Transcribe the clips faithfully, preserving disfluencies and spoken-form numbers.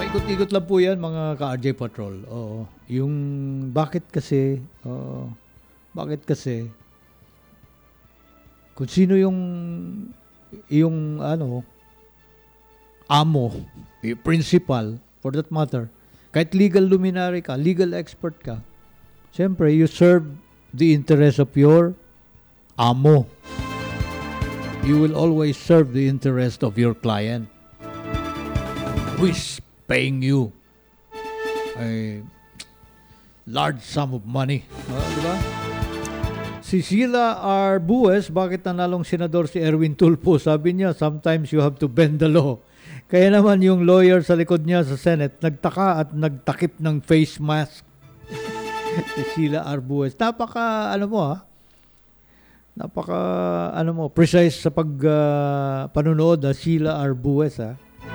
Paikot-ikot lang po yan mga ka-R J Patrol. Oo. Yung bakit kasi, oo, bakit kasi, kung sino yung, yung ano, amo, yung principal, for that matter, kahit legal luminary ka, legal expert ka, siyempre, you serve the interest of your amo. You will always serve the interest of your client, who is paying you a large sum of money. Uh, di ba? Si Sheila R. Bues, bakit nanalong senador si Erwin Tulfo? Sabi niya, sometimes you have to bend the law. Kaya naman yung lawyer sa likod niya sa Senate, nagtaka at nagtakip ng face mask. Si Sheila R. Bues. Napaka, ano mo ha? Napaka, ano mo, precise sa pag uh, panunood ha, Sheila R. Bues ha.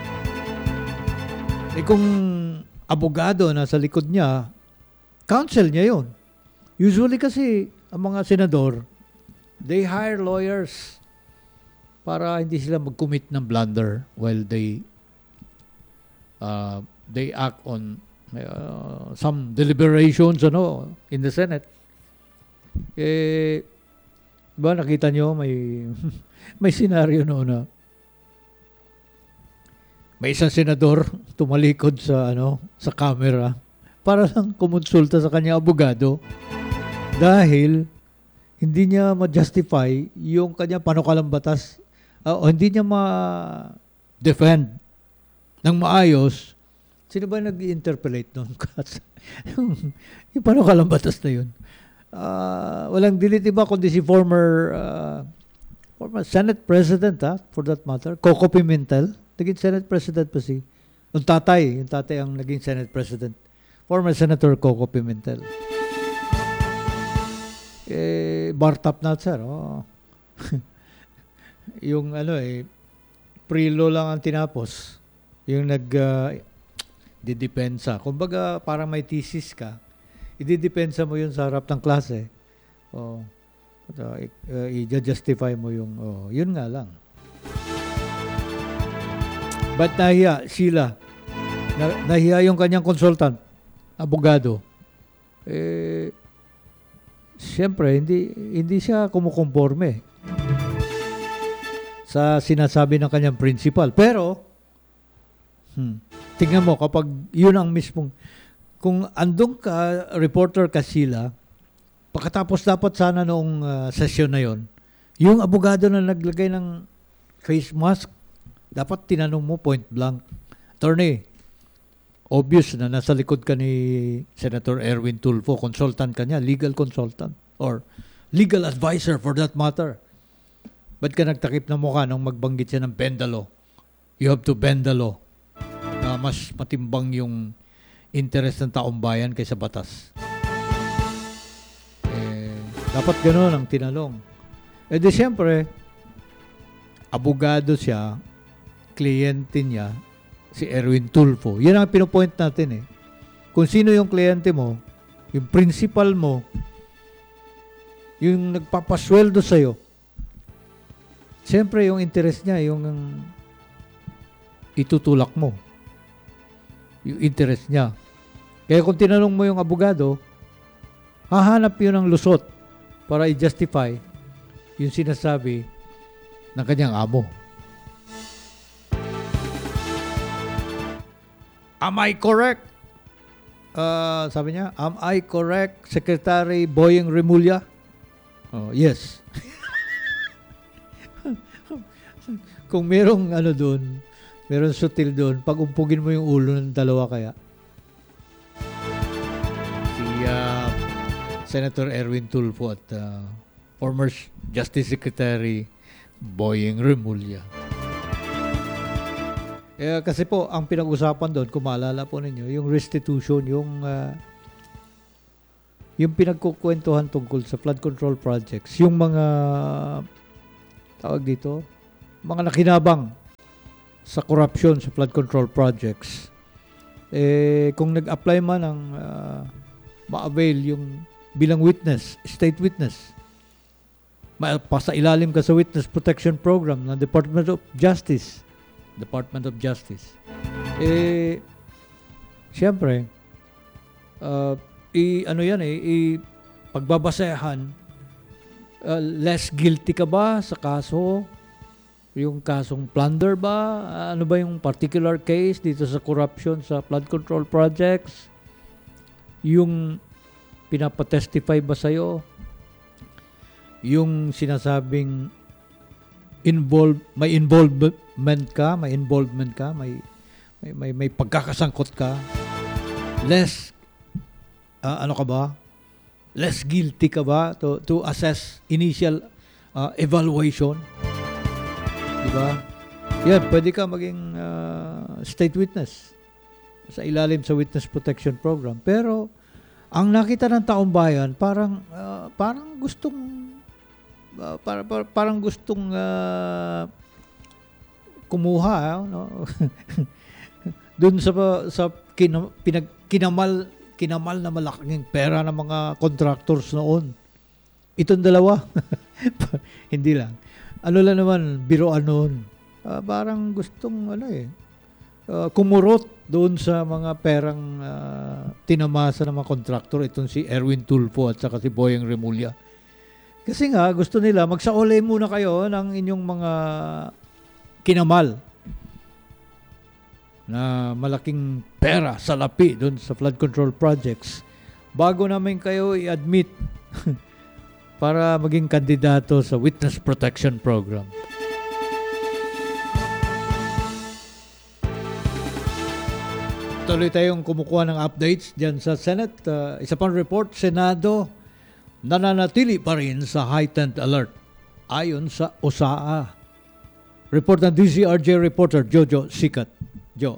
Eh kung abogado na sa likod niya, counsel niya yun. Usually kasi, ang mga senador, they hire lawyers para hindi sila mag-commit ng blunder while they uh, they act on uh, some deliberations ano, in the Senate. Eh, ba nakita nyo, may, may senaryo noon na may isang senador tumalikod sa ano sa camera para lang kumonsulta sa kanya abogado dahil hindi niya ma-justify yung kanya panukalang batas uh, o hindi niya ma-defend ng maayos. Sino ba nag-interpolate noon? yung, yung panukalang batas na yun. Uh, walang delete iba kundi si former uh, former Senate President ha, for that matter, Coco Pimentel. Naging Senate President pa si yung tatay, yung tatay ang naging Senate President. Former Senator Coco Pimentel. Eh, Bartap na sir. Oh. Yung ano eh, pre-law lang ang tinapos. Yung nag uh, didepensa. Kumbaga parang may thesis ka, ididepensa mo yun sa harap ng klase. Oh. Uh, uh, i-justify mo yung, oh, yun nga lang. Ba't nahiya, Sheila? Na, nahiya yung kanyang consultant, abogado. Eh, siyempre, hindi, hindi siya kumukonforme sa sinasabi ng kanyang principal. Pero, hmm, tingnan mo, kapag yun ang mismong, kung andong ka, reporter ka, Sheila, pagkatapos dapat sana noong uh, session na yon, yung abogado na naglagay ng face mask, dapat tinanong mo point blank, attorney, obvious na nasa likod ka ni Senator Erwin Tulfo, consultant ka niya, legal consultant, or legal advisor for that matter. Ba't ka nagtakip ng mukha nung magbanggit siya ng bend the law? You have to bend the law. Na mas matimbang yung interest ng taong bayan kaysa batas. Eh, dapat gano'n ang tinanong. Eh di siyempre, abogado siya, kliyente niya, si Erwin Tulfo. Yan ang pinopoint natin eh. Kung sino yung kliyente mo, yung principal mo, yung nagpapasweldo sa'yo, siyempre yung interest niya, yung um, itutulak mo. Yung interest niya. Kaya kung tinanong mo yung abogado, hahanap yun ng lusot para i-justify yung sinasabi ng kanyang amo. Am I correct? Uh, sabi niya, am I correct, Secretary Boyeng Remulla? Oh, yes. Kung merong ano doon, merong sutil doon, pag umpugin mo yung ulo ng dalawa kaya. Si uh, Senator Erwin Tulfo at uh, former Justice Secretary Boyeng Remulla. Eh, kasi po, ang pinag-usapan doon, kung maalala po ninyo, yung restitution, yung uh, yung pinagkukwentuhan tungkol sa flood control projects, yung mga tawag dito, mga nakinabang sa corruption sa flood control projects, eh, kung nag-apply man ng uh, ma-avail yung bilang witness, state witness, mapasa ilalim ka sa Witness Protection Program ng Department of Justice, Department of Justice, eh, Siyempre, uh, i, ano yan eh, i, pagbabasehan, uh, less guilty ka ba sa kaso? Yung kasong plunder ba? Ano ba yung particular case dito sa corruption sa flood control projects? Yung pinapatestify ba sa'yo? Yung sinasabing involved, may involvement ka, may involvement ka, may may may, may pagkakasangkot ka. Less uh, ano ka ba? Less guilty ka ba to to assess initial uh, evaluation? Diba? Yan, pwede ka maging uh, state witness sa ilalim sa Witness Protection Program. Pero ang nakita ng taong bayan, parang uh, parang gustong uh, para, para, parang gustong uh, kumuha, no? Doon sa sa kin, pinag, kinamal kinamal na malaking pera ng mga contractors noon. Itong dalawa. Hindi lang. Ano lang naman, biroan noon. Uh, parang gustong ano eh, uh, kumurot doon sa mga perang uh, tinamasa ng mga kontraktor. Itong si Erwin Tulfo at saka si Boyeng Remulla. Kasi nga, gusto nila, magsaole muna kayo ng inyong mga kinamal na malaking pera sa lapi doon sa flood control projects bago namin kayo i-admit para maging kandidato sa Witness Protection Program. Tuloy tayong kumukuha ng updates dyan sa Senate. Uh, isa pang report, Senado nananatili pa rin sa heightened alert ayon sa O S A A. Report ng D Z R J reporter Jojo Sikat. Jo.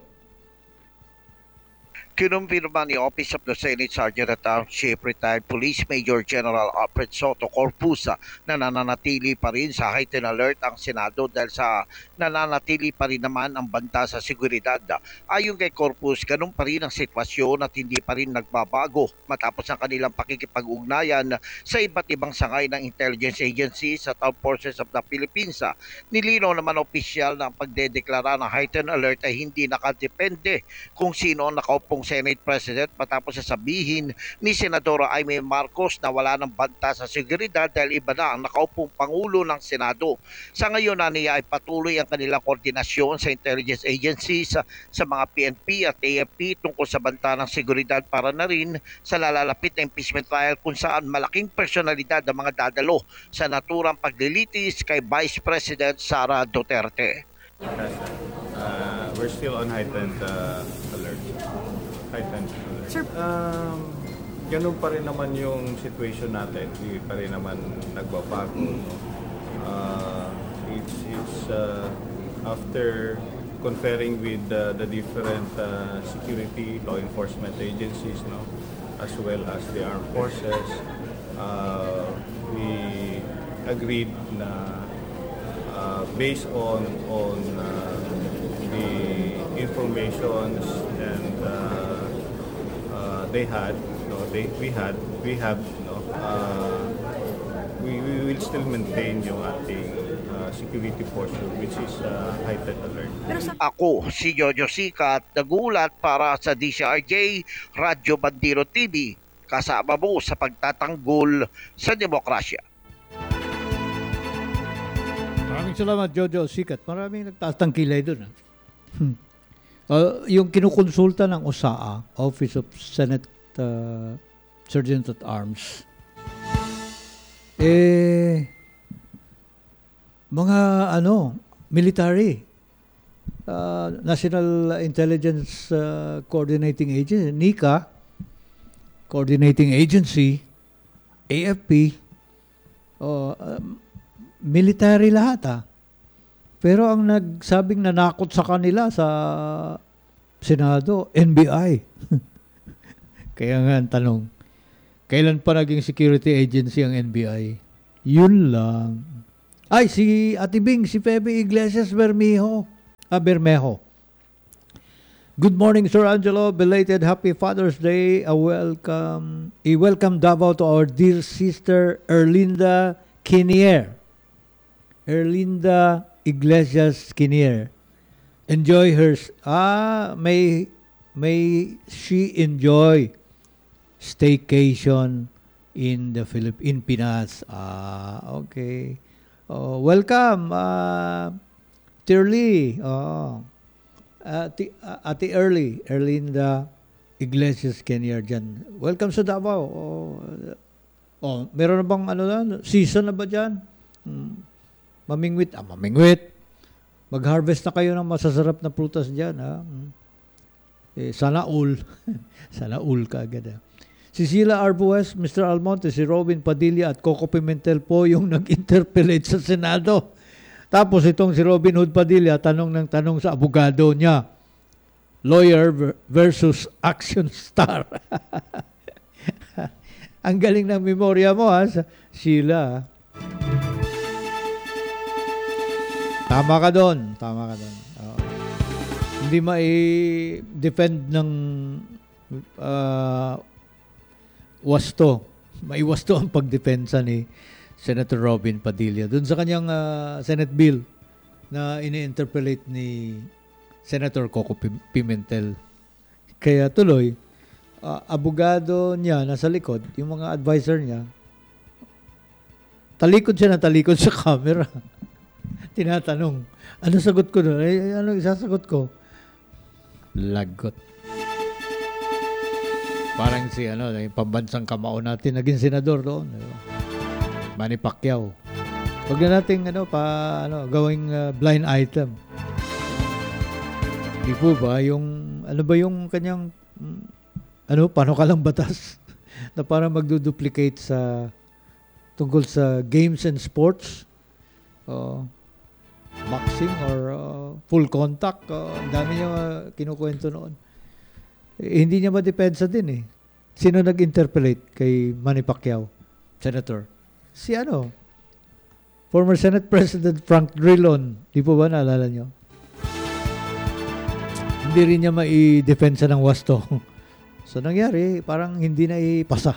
Kinumpirma ni Office of the Senate Sergeant at Chief Retired Police Major General Alfred Soto Corpusa na nananatili pa rin sa heightened alert ang Senado dahil sa nananatili pa rin naman ang banta sa seguridad. Ayon kay Corpus, ganun pa rin ang sitwasyon at hindi pa rin nagbabago matapos ang kanilang pakikipag-ugnayan sa iba't ibang sangay ng intelligence agencies at armed forces of the Philippines. Nilinaw naman opisyal na ang pagdedeklara ng heightened alert ay hindi nakadepende kung sino ang nakaupong Senate President matapos sasabihin ni Senadora Amy Marcos na wala ng banta sa seguridad dahil iba na ang nakaupong Pangulo ng Senado. Sa ngayon na niya ay patuloy ang kanilang koordinasyon sa intelligence agencies sa, sa mga P N P at A F P tungkol sa banta ng seguridad para na rin sa lalalapit na impeachment trial kung saan malaking personalidad ang mga dadalo sa naturang paglilitis kay Vice President Sara Duterte. Uh, we're still on heightened uh, alert. Heightened alert. Sir, Um, ganun pa rin naman yung situation natin. Hindi pa rin naman nagbabago. No? Uh, it's it's uh, after conferring with uh, the different uh, security law enforcement agencies, no, as well as the armed forces, uh, we agreed na uh, based on on uh, the informations and uh, uh, they had, no, they we had we have, no, uh, we, we will still maintain yung ating uh, security posture, which is uh, heightened alert. Ako, si Jojo Sikat, nagulat para sa D Z R J, Radyo Bandiro T V, kasama mo sa pagtatanggol sa demokrasya. Maraming salamat, Jojo Sikat. Maraming nagtatangkilay doon. Hmm. Uh, yung kinukonsulta ng O S A A, Office of Senate uh, Sergeant at Arms, eh, mga ano, military, uh, National Intelligence uh, Coordinating Agency, NICA, Coordinating Agency, A F P, uh, um, military lahat ah. Pero ang nagsabing nanakot sa kanila sa Senado, N B I. Kaya nga ang tanong, kailan pa naging security agency ang N B I? Yun lang. Ay, si Ate Bing, si Pepe Iglesias Bermejo. Ah, Bermejo. Good morning, Sir Angelo. Belated Happy Father's Day. A welcome, a welcome Davao to our dear sister Erlinda Kinier. Erlinda Iglesias Kinier. Enjoy her, ah, may may she enjoy staycation in the Philip in Pinas. Ah, okay. Oh, welcome, uh, Tirly. Oh. Ati, ati early, early in the Iglesias Kenya dyan. Welcome sa Davao. Oh, oh, meron na bang ano na, season na ba dyan? Hmm. Mamingwit. Ah, mamingwit. Mag-harvest na kayo ng masasarap na prutas dyan. Ha? Hmm. Eh, sana all. Sana all ka agad. Ha? Si Sheila Arbues, Mister Almonte, si Robin Padilla at Coco Pimentel po yung nag-interpellate sa Senado. Tapos itong si Robin Hood Padilla, tanong ng tanong sa abogado niya. Lawyer versus action star. Ang galing ng memorya mo, ha, Sheila. Ha? Tama ka doon. Tama ka doon. Uh, hindi mai-defend ng uh, wasto. Maiwasto ang pagdepensa ni Senator Robin Padilla doon sa kanyang uh, Senate bill na ini-interpellate ni Senator Coco Pimentel. Kaya tuloy, uh, abogado niya nasa likod, yung mga advisor niya, talikod siya na talikod sa camera. Tinatanong, ano sagot ko doon? Ay, ano isasagot ko? Lagot. Parang si ano, yung pambansang kamao natin, naging senador doon. Manny Pacquiao. Huwag na natin ano, pa, ano, gawing uh, blind item. Di po ba, yung, ano ba yung kanyang, ano, panukalang batas na parang magduduplicate sa, tungkol sa games and sports? Uh, boxing or uh, full contact. Uh, ang dami niya uh, kinukwento noon. Eh, hindi niya madepensa din eh. Sino nag-interpellate kay Manny Pacquiao? Senator. Si ano? Former Senate President Frank Drilon. Di po ba naalala niyo? Hindi rin niya mai-depensa ng wasto. So nangyari, parang hindi na ipasa.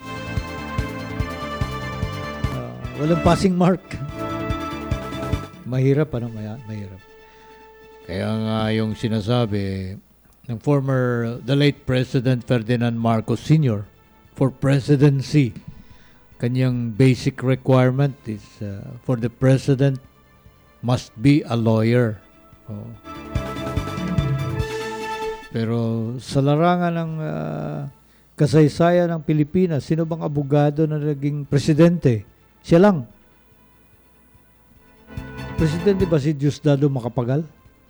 Uh, walang passing mark. Mahirap, ano? Mahirap. Kaya nga yung sinasabi ng former, the late President Ferdinand Marcos Senior for presidency, kanyang basic requirement is uh, for the president must be a lawyer. Oh. Pero sa larangan ng uh, kasaysayan ng Pilipinas, sino bang abogado na naging presidente? Siya lang. Presidente ba si Diosdado Macapagal?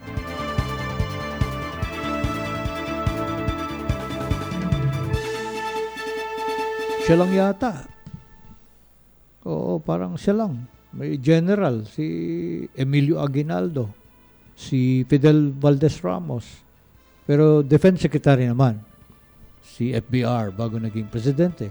Siya lang yata. Oo, parang siya lang. May general, si Emilio Aguinaldo, si Fidel Valdez Ramos. Pero Defense Secretary naman, si F B R bago naging presidente.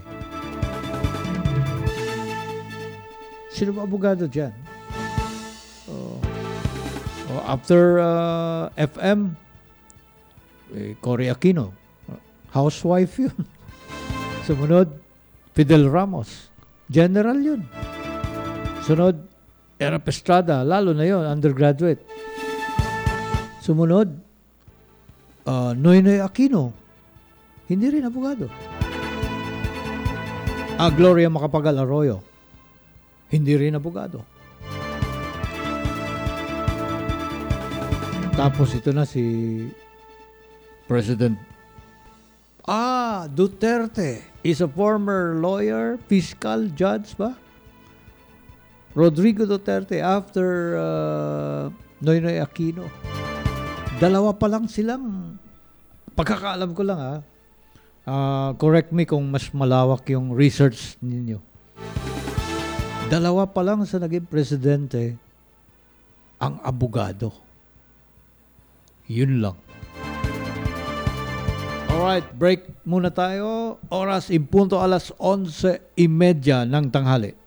Sino ba abogado dyan? Oh. Oh, after uh, F M, eh, Cory Aquino, housewife yun. Sumunod, Fidel Ramos, general yun. Sunod, Erap Estrada, lalo na yun, undergraduate. Sumunod, uh, Noynoy Aquino, hindi rin abogado. Ah, Gloria Macapagal Arroyo, hindi rin abogado. Tapos ito na si President Ah, Duterte is a former lawyer, fiscal, judge ba? Rodrigo Duterte after uh, Noynoy Aquino. Dalawa pa lang silang, pagkakaalam ko lang ha, uh, correct me kung mas malawak yung research ninyo. Dalawa pa lang sa naging presidente ang abogado. Yun lang. Alright, break muna tayo. Oras impunto alas onse y media ng tanghali.